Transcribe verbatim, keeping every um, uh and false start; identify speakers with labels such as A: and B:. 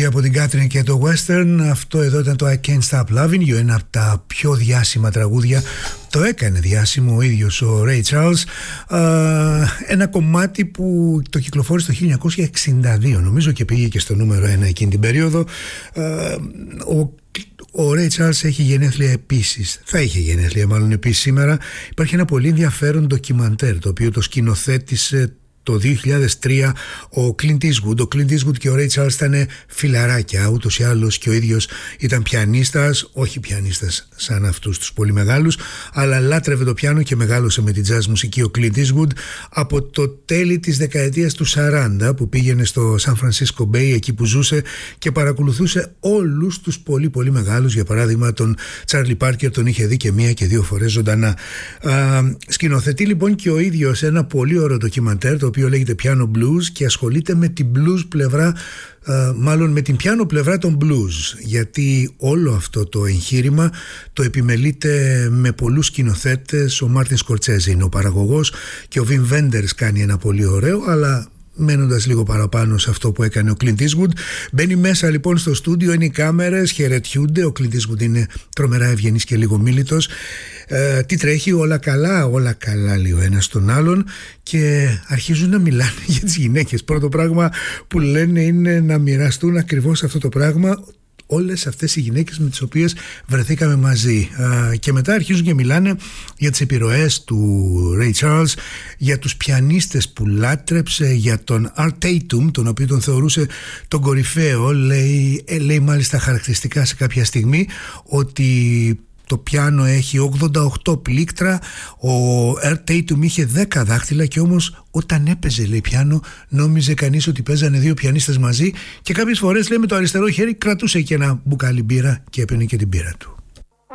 A: τραγούδια από την Κάτριν και το Western. Αυτό εδώ ήταν το I Can't Stop Loving You, ένα από τα πιο διάσημα τραγούδια. Το έκανε διάσημο ο ίδιος ο Ray Charles. Uh, ένα κομμάτι που το κυκλοφόρησε το χίλια εννιακόσια εξήντα δύο, νομίζω, και πήγε και στο νούμερο ένα εκείνη την περίοδο. Uh, ο Ο Ray Charles έχει γενέθλια επίσης. Θα είχε γενέθλια μάλλον επίσης σήμερα. Υπάρχει ένα πολύ ενδιαφέρον ντοκιμαντέρ, το οποίο το σκηνοθέτησε το δύο χιλιάδες τρία ο Clint Eastwood. Ο Clint Eastwood και ο Ray Charles ήταν φιλαράκια, ούτως ή άλλως, και ο ίδιος ήταν πιανίστας, όχι πιανίστας σαν αυτούς τους πολύ μεγάλους, αλλά λάτρευε το πιάνο και μεγάλωσε με την jazz μουσική ο Clint Eastwood από το τέλη της δεκαετίας του σαράντα, που πήγαινε στο San Francisco Bay, εκεί που ζούσε, και παρακολουθούσε όλους τους πολύ πολύ μεγάλους. Για παράδειγμα τον Charlie Parker τον είχε δει και μία και δύο φορές ζωντανά. Α, σκηνοθετεί λοιπόν και ο ίδιος ένα πολύ ωραίο ντοκιμαντέρ, το οποίο λέγεται Piano Blues, και ασχολείται με την blues πλευρά, uh, μάλλον με την piano πλευρά των blues, γιατί όλο αυτό το εγχείρημα το επιμελείται με πολλούς σκηνοθέτες. Ο Μάρτιν Σκορτσέζε είναι ο παραγωγός και ο Wim Wenders κάνει ένα πολύ ωραίο, αλλά μένοντας λίγο παραπάνω σε αυτό που έκανε ο Clint Eastwood. Μπαίνει μέσα λοιπόν στο στούντιο, είναι οι κάμερες, χαιρετιούνται. Ο Clint Eastwood είναι τρομερά ευγενής και λίγο μίλητος. Ε, τι τρέχει, όλα καλά, όλα καλά, λέει ο ένας τον άλλον, και αρχίζουν να μιλάνε για τις γυναίκες. Πρώτο πράγμα που λένε είναι να μοιραστούν ακριβώς αυτό το πράγμα, όλες αυτές οι γυναίκες με τις οποίες βρεθήκαμε μαζί. Α, και μετά αρχίζουν και μιλάνε για τις επιρροές του Ray Charles, για τους πιανίστες που λάτρεψε, για τον Art Tatum, τον οποίο τον θεωρούσε τον κορυφαίο. Λέει, ε, λέει μάλιστα χαρακτηριστικά σε κάποια στιγμή ότι το πιάνο έχει ογδόντα οκτώ πλήκτρα, ο Art Tatum είχε δέκα δάχτυλα, και όμως όταν έπαιζε, λέει, πιάνο, νόμιζε κανείς ότι παίζανε δύο πιανίστες μαζί, και κάποιες φορές, λέει, με το αριστερό χέρι κρατούσε και ένα μπουκάλι μπύρα και έπαιρνε και την μπύρα του.